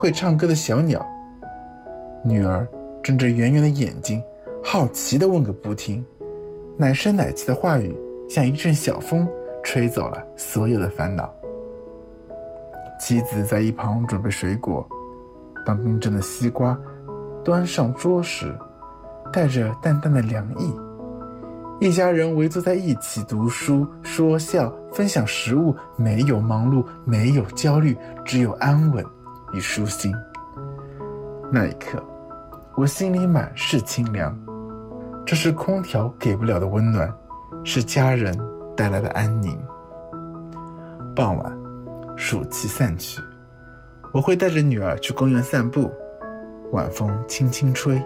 会唱歌的小鸟。女儿睁着圆圆的眼睛，好奇地问个不停，奶声奶气的话语像一阵小风，吹走了所有的烦恼。妻子在一旁准备水果，当冰镇的西瓜端上桌时，带着淡淡的凉意。一家人围坐在一起读书、说笑、分享食物，没有忙碌，没有焦虑，只有安稳与舒心。那一刻，我心里满是清凉。这是空调给不了的温暖，是家人带来的安宁。傍晚，暑气散去，我会带着女儿去公园散步，晚风轻轻吹，